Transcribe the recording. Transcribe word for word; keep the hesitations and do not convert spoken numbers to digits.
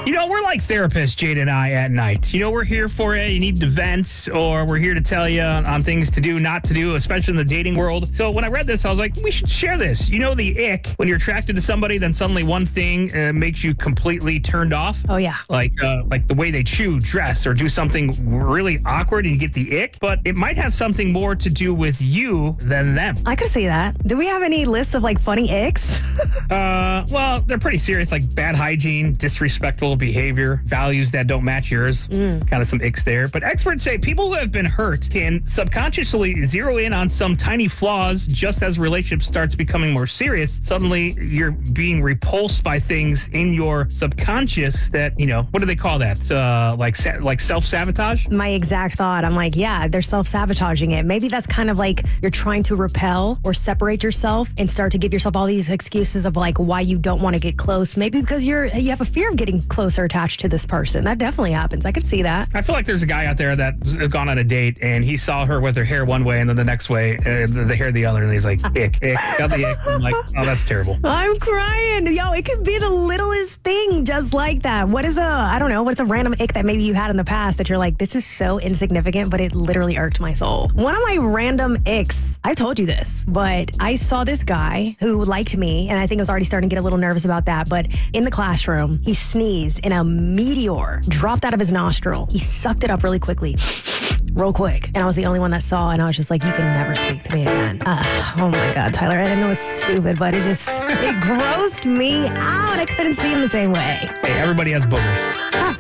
You know, we're like therapists, Jade and I, at night. You know, we're here for you. You need to vent, or we're here to tell you on, on things to do, not to do, especially in the dating world. So when I read this, I was like, we should share this. You know, the ick, when you're attracted to somebody, then suddenly one thing uh, makes you completely turned off. Oh, yeah. Like, uh, like the way they chew, dress, or do something really awkward and you get the ick. But it might have something more to do with you than them. I could see that. Do we have any lists of like funny icks? uh, well, they're pretty serious, like bad hygiene, disrespectful behavior, values that don't match yours. Mm. Kind of some icks there. But experts say people who have been hurt can subconsciously zero in on some tiny flaws just as a relationship starts becoming more serious. Suddenly, you're being repulsed by things in your subconscious that, you know, what do they call that? Uh, like sa- like self-sabotage? My exact thought. I'm like, yeah, they're self-sabotaging it. Maybe that's kind of like you're trying to repel or separate yourself and start to give yourself all these excuses of like why you don't want to get close. Maybe because you're you have a fear of getting closer attached to this person. That definitely happens. I could see that. I feel like there's a guy out there that's gone on a date and he saw her with her hair one way and then the next way, uh, the, the hair the other, and he's like, ick, ick, got the ick. I'm like, oh, that's terrible. I'm crying. Yo, it could be the littlest thing just like that. What is a, I don't know, what's a random ick that maybe you had in the past that you're like, this is so insignificant, but it literally irked my soul. One of my random icks, I told you this, but I saw this guy who liked me, and I think I was already starting to get a little nervous about that, but in the classroom, he sneezed and a meteor dropped out of his nostril. He sucked it up really quickly. Real quick. And I was the only one that saw, and I was just like, you can never speak to me again. Uh, oh my God, Tyler, I know it's stupid, but it just, it grossed me out. I couldn't see him the same way. Hey, everybody has boogers.